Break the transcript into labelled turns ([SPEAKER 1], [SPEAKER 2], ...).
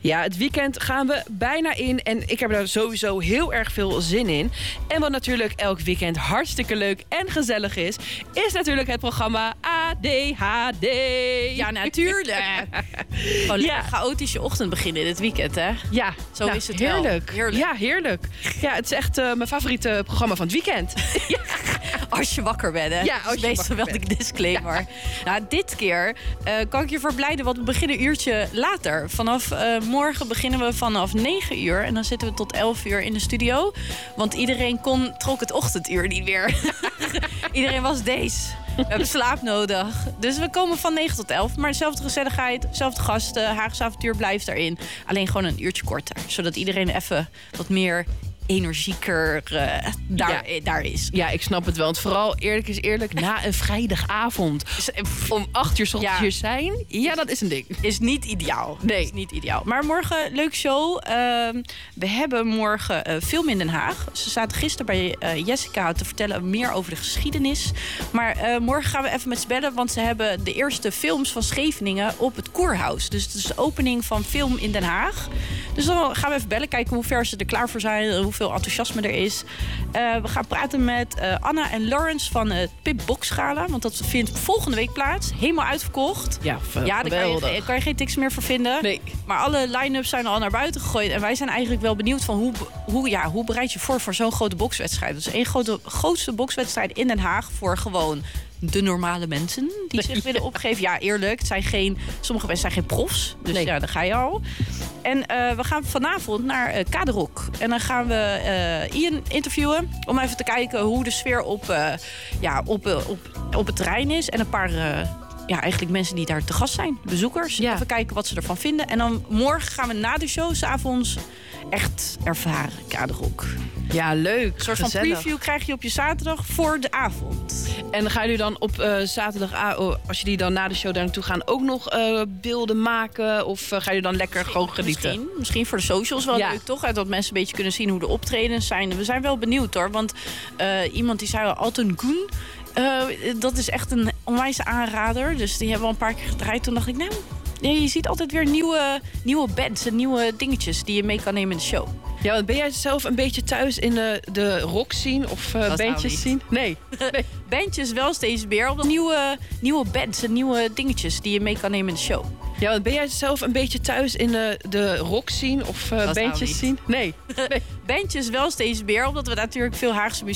[SPEAKER 1] Ja, het weekend gaan we bijna in en ik heb er sowieso heel erg veel zin in. En wat natuurlijk elk weekend hartstikke leuk en gezellig is natuurlijk het programma ADHD.
[SPEAKER 2] Ja, natuurlijk. Gewoon een chaotische ochtend beginnen dit weekend, hè?
[SPEAKER 1] Ja,
[SPEAKER 2] Zo is het
[SPEAKER 1] heerlijk.
[SPEAKER 2] wel. Heerlijk.
[SPEAKER 1] Ja, heerlijk. Ja, het is echt mijn favoriete programma van het weekend.
[SPEAKER 2] Als je wakker bent, hè?
[SPEAKER 1] Ja, als je
[SPEAKER 2] meestal wel de disclaimer. Ja. Nou, dit keer kan ik je verblijden, want we beginnen een uurtje later. Vanaf morgen beginnen we vanaf 9 uur. En dan zitten we tot 11 uur in de studio. Want iedereen trok het ochtenduur niet meer. Iedereen was deze. We hebben slaap nodig. Dus we komen van 9 tot 11. Maar dezelfde gezelligheid, dezelfde gasten. Haagse avontuur blijft erin. Alleen gewoon een uurtje korter. Zodat iedereen even wat meer energieker daar is.
[SPEAKER 1] Ja, ik snap het wel. Want vooral, eerlijk is eerlijk, na een vrijdagavond om 8 uur 's ochtends hier zijn, ja, dat is een ding.
[SPEAKER 2] Is niet ideaal.
[SPEAKER 1] Nee.
[SPEAKER 2] Is niet ideaal. Maar morgen, leuk show. We hebben morgen Film in Den Haag. Ze zaten gisteren bij Jessica te vertellen meer over de geschiedenis. Maar morgen gaan we even met ze bellen, want ze hebben de eerste films van Scheveningen op het Koerhuis. Dus het is de opening van Film in Den Haag. Dus dan gaan we even bellen, kijken hoe ver ze er klaar voor zijn, hoeveel enthousiasme er is. We gaan praten met Anna en Lawrence van het Pip Box Gala, want dat vindt volgende week plaats. Helemaal uitverkocht.
[SPEAKER 1] Ja,
[SPEAKER 2] daar kan je geen tickets meer voor vinden.
[SPEAKER 1] Nee.
[SPEAKER 2] Maar alle line-ups zijn al naar buiten gegooid. En wij zijn eigenlijk wel benieuwd van hoe bereid je voor zo'n grote bokswedstrijd. Dus één grootste bokswedstrijd in Den Haag voor gewoon de normale mensen die zich willen opgeven. Ja, eerlijk, sommige mensen zijn geen profs. Dus ja, daar ga je al. En we gaan vanavond naar Kaderok. En dan gaan we Ian interviewen om even te kijken hoe de sfeer op het terrein is. En een paar eigenlijk mensen die daar te gast zijn, bezoekers. Ja. Even kijken wat ze ervan vinden. En dan morgen gaan we na de show 's avonds echt ervaren Kaderok.
[SPEAKER 1] Ja, leuk.
[SPEAKER 2] Een soort van preview krijg je op je zaterdag voor de avond.
[SPEAKER 1] En gaan jullie dan op zaterdag, als jullie dan na de show daar naartoe gaan, ook nog beelden maken? Of gaan jullie dan lekker gewoon genieten?
[SPEAKER 2] Misschien voor de socials wel leuk, toch? Dat mensen een beetje kunnen zien hoe de optredens zijn. We zijn wel benieuwd, hoor. Want iemand die zei al, Alton Goen, dat is echt een onwijze aanrader. Dus die hebben we al een paar keer gedraaid. Toen dacht ik, je ziet altijd weer nieuwe bands en nieuwe dingetjes die je mee kan nemen in de show.
[SPEAKER 1] Ja, want ben jij zelf een beetje thuis in de rock scene of bandjes scene? Nee.
[SPEAKER 2] Bandjes wel steeds meer. Op nieuwe bands en nieuwe dingetjes die je mee kan nemen in de show.
[SPEAKER 1] Ja, want ben jij zelf een beetje thuis in de rock scene of bandjes scene? Nee.
[SPEAKER 2] Bandjes wel steeds meer, omdat we natuurlijk veel Haagse